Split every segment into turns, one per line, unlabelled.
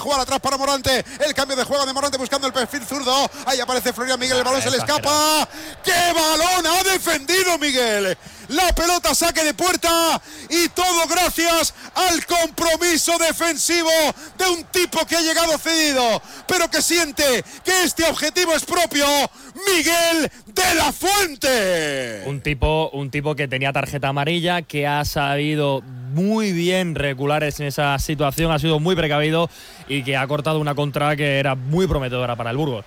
jugar atrás para Morante, el cambio de juego de Morante buscando el perfil zurdo, ahí aparece Florian Miguel, el balón se le escapa. ¡Qué balón ha defendido Miguel! La pelota saque de puerta y todo gracias al compromiso defensivo de un tipo que ha llegado cedido, pero que siente que este objetivo es propio, Miguel de la Fuente.
Un tipo que tenía tarjeta amarilla, que ha sabido muy bien recular en esa situación, ha sido muy precavido y que ha cortado una contra que era muy prometedora para el Burgos.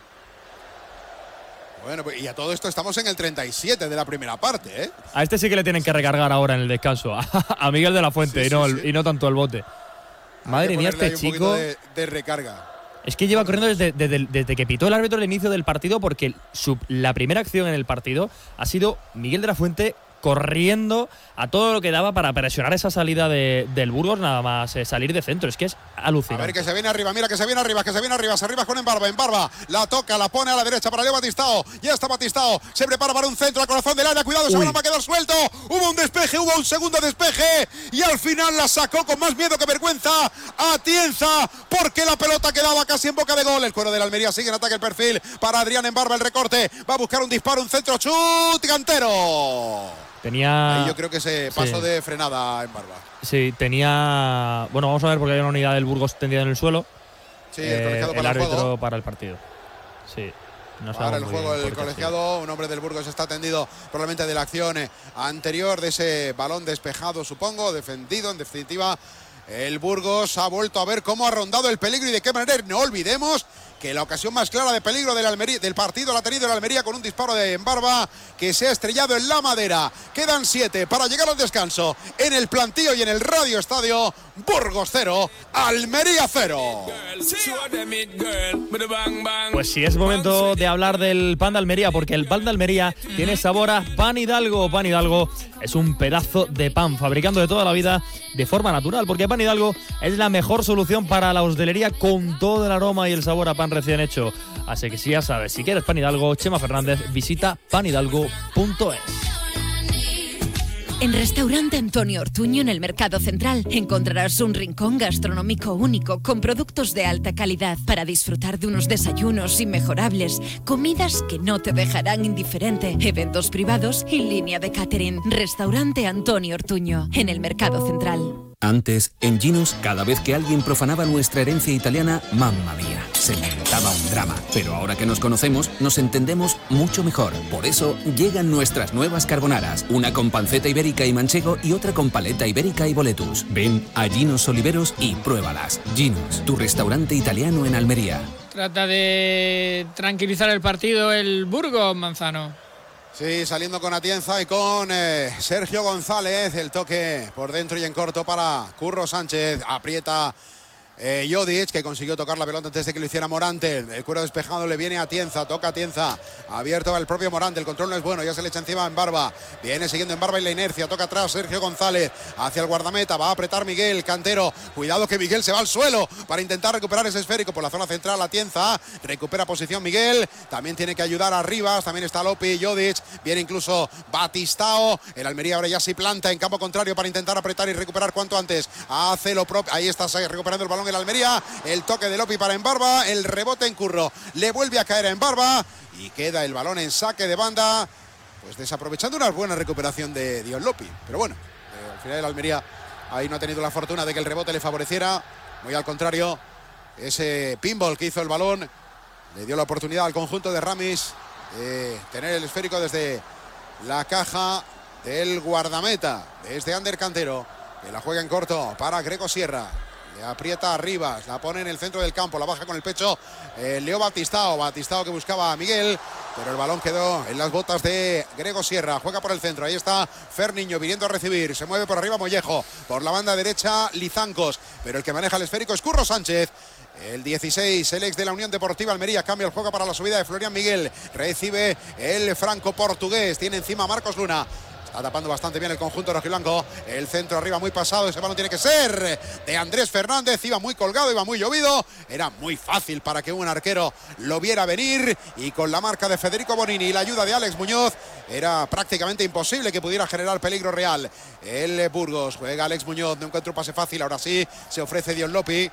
Bueno, y a todo esto estamos en el 37 de la primera parte, ¿eh?
A este sí que le tienen que recargar ahora en el descanso, a Miguel de la Fuente, y no tanto el bote. Madre mía, este chico
de recarga.
Es que lleva corriendo desde que pitó el árbitro el inicio del partido, porque la primera acción en el partido ha sido Miguel de la Fuente corriendo a todo lo que daba para presionar esa salida del Burgos, nada más salir de centro. Es que es alucinante.
A ver, que se viene arriba, mira que se viene arriba, se arriba con Embarba, la toca, la pone a la derecha para Leo Batistao, ya está Batistao, se prepara para un centro al corazón del área, cuidado, ese balón va a quedar suelto, hubo un despeje, hubo un segundo despeje y al final la sacó con más miedo que vergüenza Atienza, porque la pelota quedaba casi en boca de gol. El cuero de la Almería sigue en ataque, el perfil para Adrián Embarba, el recorte, va a buscar un disparo, un centro, chut, Cantero.
Tenía…
Ahí yo creo que se pasó de frenada en Barba.
Sí, tenía… Bueno, vamos a ver porque hay una unidad del Burgos tendida en el suelo.
Sí, el colegiado para
el árbitro
juego.
Para el partido. Sí. No
para el juego el colegiado, un hombre del Burgos está atendido probablemente de la acción anterior, de ese balón despejado, supongo, defendido. En definitiva, el Burgos ha vuelto a ver cómo ha rondado el peligro y de qué manera. No olvidemos que la ocasión más clara de peligro del partido la ha tenido el Almería con un disparo de Embarba que se ha estrellado en la madera. Quedan 7 para llegar al descanso en el plantío y en el Radio Estadio. Burgos 0, Almería 0.
Pues sí, es momento de hablar del pan de Almería, porque el pan de Almería tiene sabor a Pan Hidalgo. Pan Hidalgo es un pedazo de pan fabricando de toda la vida de forma natural, porque Pan Hidalgo es la mejor solución para la hostelería, con todo el aroma y el sabor a pan recién hecho. Así que si ya sabes, si quieres Pan Hidalgo, Chema Fernández, visita panhidalgo.es.
En Restaurante Antonio Ortuño, en el Mercado Central, encontrarás un rincón gastronómico único con productos de alta calidad para disfrutar de unos desayunos inmejorables, comidas que no te dejarán indiferente, eventos privados y línea de catering. Restaurante Antonio Ortuño, en el Mercado Central.
Antes, en Ginos, cada vez que alguien profanaba nuestra herencia italiana, mamma mía, se montaba un drama. Pero ahora que nos conocemos, nos entendemos mucho mejor. Por eso, llegan nuestras nuevas carbonaras. Una con panceta ibérica y manchego y otra con paleta ibérica y boletus. Ven a Ginos Oliveros y pruébalas. Ginos, tu restaurante italiano en Almería.
Trata de tranquilizar el partido el Burgos, Manzano.
Sí, saliendo con Atienza y con Sergio González. El toque por dentro y en corto para Curro Sánchez. Aprieta Jodic, que consiguió tocar la pelota antes de que lo hiciera Morante. El cuero despejado le viene a Atienza, toca Atienza. Abierto el propio Morante, el control no es bueno, ya se le echa encima en Barba. Viene siguiendo en Barba y la inercia, toca atrás Sergio González. Hacia el guardameta, va a apretar Miguel Cantero. Cuidado que Miguel se va al suelo para intentar recuperar ese esférico por la zona central. Atienza, recupera posición Miguel. También tiene que ayudar a Rivas, también está Lopi, Jodic. Viene incluso Batistao. El Almería ahora ya se planta en campo contrario para intentar apretar y recuperar cuanto antes. Hace lo propio, ahí está recuperando el balón el Almería, el toque de Lopi para Embarba, el rebote en Curro, le vuelve a caer a Embarba y queda el balón en saque de banda, pues desaprovechando una buena recuperación de Dion Lopi, pero bueno, al final el Almería ahí no ha tenido la fortuna de que el rebote le favoreciera, muy al contrario, ese pinball que hizo el balón le dio la oportunidad al conjunto de Ramis de tener el esférico desde la caja del guardameta, desde Ander Cantero, que la juega en corto para Grego Sierra. Le aprieta a Rivas, la pone en el centro del campo, la baja con el pecho Leo Batistao que buscaba a Miguel, pero el balón quedó en las botas de Grego Sierra. Juega por el centro, ahí está Ferniño viniendo a recibir, se mueve por arriba Mollejo, por la banda derecha Lizancos, pero el que maneja el esférico es Curro Sánchez. El 16, el ex de la Unión Deportiva Almería, cambia el juego para la subida de Florian Miguel, recibe el franco-portugués, tiene encima a Marcos Luna. Está tapando bastante bien el conjunto rojiblanco. El centro arriba muy pasado. Ese balón tiene que ser de Andrés Fernández. Iba muy colgado, iba muy llovido. Era muy fácil para que un arquero lo viera venir. Y con la marca de Federico Bonini y la ayuda de Alex Muñoz, era prácticamente imposible que pudiera generar peligro real. El Burgos juega Alex Muñoz. No encuentra un pase fácil. Ahora sí se ofrece Dion Lopi.